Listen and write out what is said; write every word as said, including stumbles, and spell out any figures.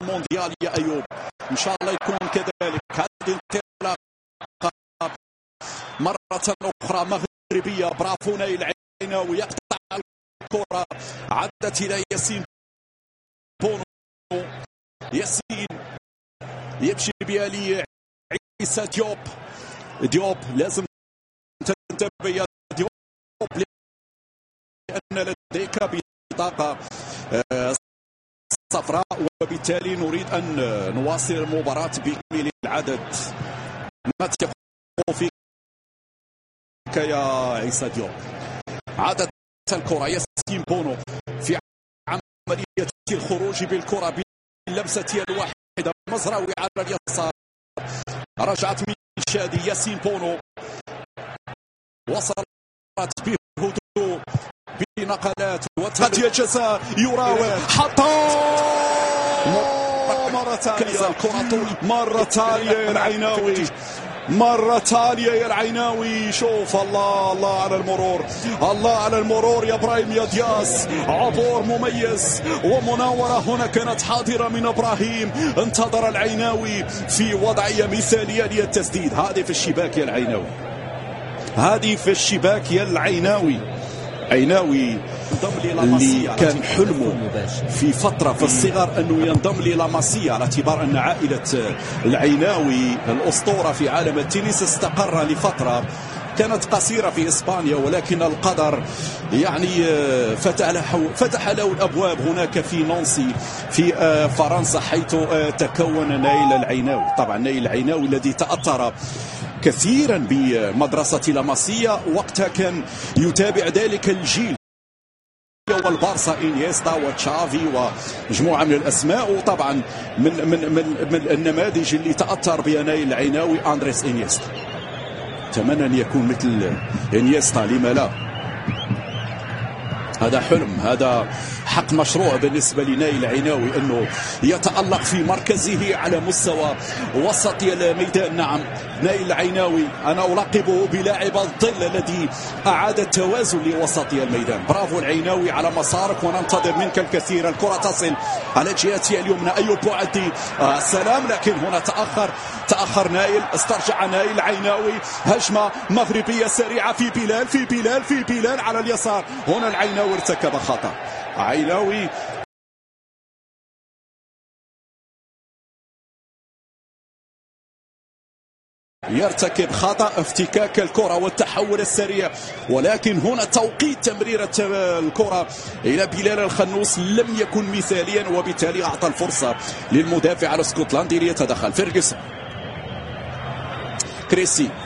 المونديال يا أيوب، إن شاء الله يكون كذلك. هذه انطلاقة مرة أخرى مغربية، برافو نايل العناوي، يقطع الكرة، عدت إلى ياسين بونو، ياسين يمشي بها لعيسى ديوب، ديوب لازم تنتبه يا ديوب لأن لديك بطاقة صفراء، وبالتالي نريد أن نواصل المباراة بكامل العدد. نثق فيك يا عيسى ديوب. عادت الكرة ياسين بونو في عملية الخروج بالكرة باللمسة الواحدة، مزراوي على اليسار، رجعت من شادي، ياسين بونو وصلت بهدوء بنقلات وتهدي الجزاء، يراوغ، حطها مرة ثانية، مرة ثانية العناوي، مرة تالية يا العناوي. شوف الله الله على المرور، الله على المرور يا ابراهيم يا دياس، عبور مميز ومناورة هنا كانت حاضرة من ابراهيم، انتظر العناوي في وضعية مثالية للتسديد. هذه في الشباك يا العناوي، هذه في الشباك يا العناوي. عناوي اللي كان حلمه في فترة في الصغر أنه ينضم للاماسيا، على اعتبار أن عائلة العناوي الأسطورة في عالم التنس استقر لفترة كانت قصيرة في إسبانيا، ولكن القدر يعني فتح له, فتح له الأبواب هناك في نانسي في فرنسا، حيث تكون نايل العناوي. طبعا نايل العناوي الذي تأثر كثيرا بمدرسة لاماسيا، وقتها كان يتابع ذلك الجيل والبارسا، إنيستا وتشافي ومجموعة من الأسماء، وطبعا من من من, من النماذج اللي تأثر بها نايل العناوي أندريس إنيستا. أتمنى أن يكون مثل إنيستا، لما لا؟ هذا حلم، هذا حق مشروع بالنسبة لنايل العناوي أنه يتألق في مركزه على مستوى وسط الميدان. نعم نايل العناوي أنا ألقبه بلاعب الظل الذي أعاد التوازن لوسط الميدان. برافو العناوي على مسارك، وننتظر منك الكثير. الكرة تصل على جهتها اليمنى، أيوب بوعدي آه السلام، لكن هنا تأخر تأخر نايل، استرجع نايل العناوي، هجمة مغربية سريعة في بلال في بلال في بلال على اليسار. هنا العناوي ارتكب خطأ، عناوي يرتكب خطأ، افتكاك الكرة والتحول السريع، ولكن هنا توقيت تمريرة الكرة إلى بلال الخنوس لم يكن مثاليا، وبالتالي أعطى الفرصة للمدافع الاسكتلندي ليتدخل. فيرغسون، كريسي